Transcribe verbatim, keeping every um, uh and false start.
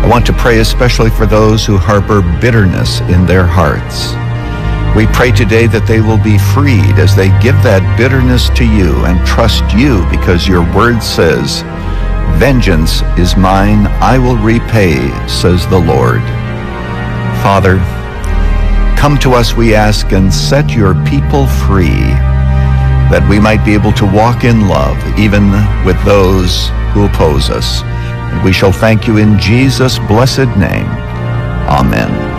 I want to pray especially for those who harbor bitterness in their hearts. We pray today that they will be freed as they give that bitterness to you and trust you, because your word says, "Vengeance is mine, I will repay," says the Lord. Father, come to us, we ask, and set your people free, that we might be able to walk in love even with those who oppose us. And we shall thank you in Jesus' blessed name. Amen.